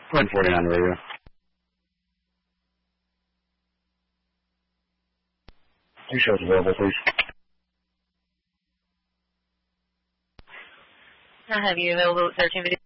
Flight 49 radio. Two shows available, please. I have you available at 1350.